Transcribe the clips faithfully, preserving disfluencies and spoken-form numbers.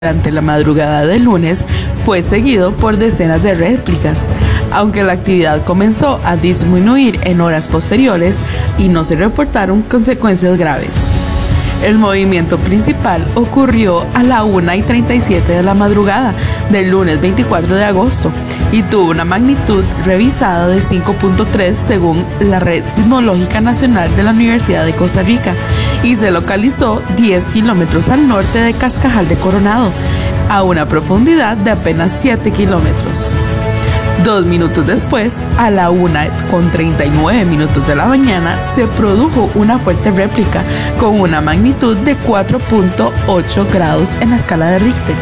Durante la madrugada del lunes fue seguido por decenas de réplicas, aunque la actividad comenzó a disminuir en horas posteriores y no se reportaron consecuencias graves. El movimiento principal ocurrió a la una y treinta y siete de la madrugada del lunes veinticuatro de agosto y tuvo una magnitud revisada de cinco punto tres según la Red Sismológica Nacional de la Universidad de Costa Rica y se localizó diez kilómetros al norte de Cascajal de Coronado, a una profundidad de apenas siete kilómetros. Dos minutos después, a la una con treinta y nueve minutos de la mañana, se produjo una fuerte réplica con una magnitud de cuatro punto ocho grados en la escala de Richter.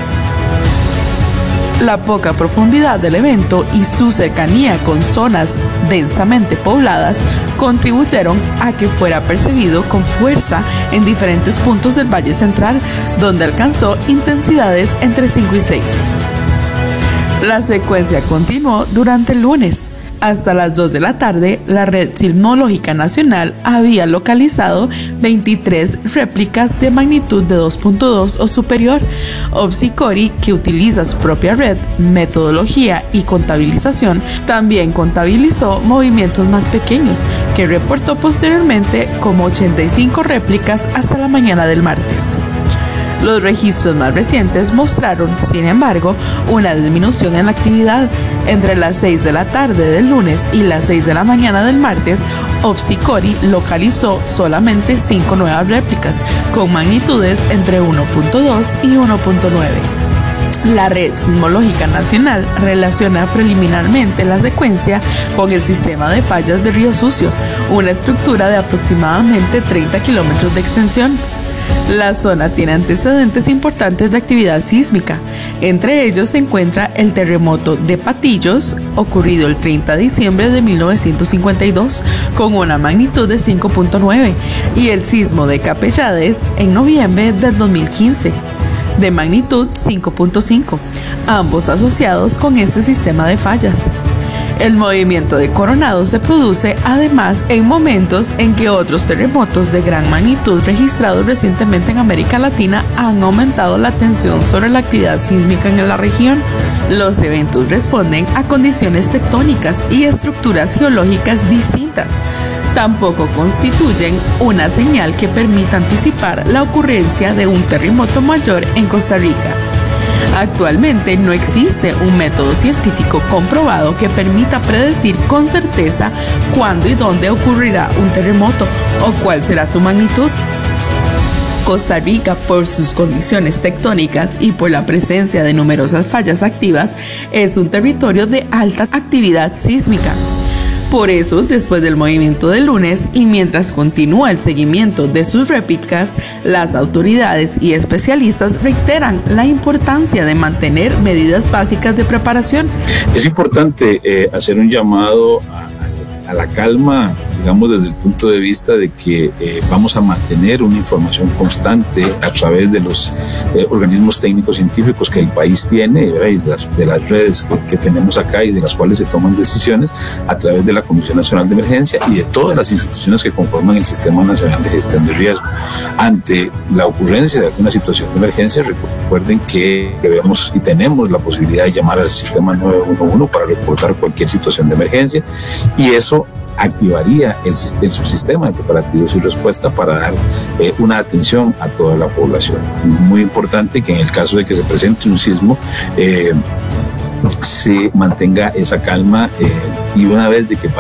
La poca profundidad del evento y su cercanía con zonas densamente pobladas contribuyeron a que fuera percibido con fuerza en diferentes puntos del Valle Central, donde alcanzó intensidades entre cinco y seis. La secuencia continuó durante el lunes. Hasta las dos de la tarde, la Red Sismológica Nacional había localizado veintitrés réplicas de magnitud de dos punto dos o superior. Opsicori, que utiliza su propia red, metodología y contabilización, también contabilizó movimientos más pequeños, que reportó posteriormente como ochenta y cinco réplicas hasta la mañana del martes. Los registros más recientes mostraron, sin embargo, una disminución en la actividad. Entre las seis de la tarde del lunes y las seis de la mañana del martes, Opsicori localizó solamente cinco nuevas réplicas, con magnitudes entre uno punto dos y uno punto nueve. La Red Sismológica Nacional relaciona preliminarmente la secuencia con el sistema de fallas de Río Sucio, una estructura de aproximadamente treinta kilómetros de extensión. La zona tiene antecedentes importantes de actividad sísmica. Entre ellos se encuentra el terremoto de Patillos, ocurrido el treinta de diciembre de mil novecientos cincuenta y dos, con una magnitud de cinco punto nueve, y el sismo de Capellades en noviembre del dos mil quince, de magnitud cinco punto cinco, ambos asociados con este sistema de fallas. El movimiento de Coronado se produce además en momentos en que otros terremotos de gran magnitud registrados recientemente en América Latina han aumentado la tensión sobre la actividad sísmica en la región. Los eventos responden a condiciones tectónicas y estructuras geológicas distintas. Tampoco constituyen una señal que permita anticipar la ocurrencia de un terremoto mayor en Costa Rica. Actualmente no existe un método científico comprobado que permita predecir con certeza cuándo y dónde ocurrirá un terremoto o cuál será su magnitud. Costa Rica, por sus condiciones tectónicas y por la presencia de numerosas fallas activas, es un territorio de alta actividad sísmica. Por eso, después del movimiento del lunes y mientras continúa el seguimiento de sus réplicas, las autoridades y especialistas reiteran la importancia de mantener medidas básicas de preparación. Es importante eh, hacer un llamado a, a la calma, digamos desde el punto de vista de que eh, vamos a mantener una información constante a través de los eh, organismos técnicos científicos que el país tiene, ¿verdad? Y de las, de las redes que, que tenemos acá y de las cuales se toman decisiones a través de la Comisión Nacional de Emergencia y de todas las instituciones que conforman el Sistema Nacional de Gestión de Riesgo. Ante la ocurrencia de alguna situación de emergencia, recuerden que debemos y tenemos la posibilidad de llamar al Sistema nueve uno uno para reportar cualquier situación de emergencia, y eso activaría el, el subsistema de preparativos y respuesta para dar eh, una atención a toda la población. Muy importante que en el caso de que se presente un sismo eh, se mantenga esa calma eh, y una vez de que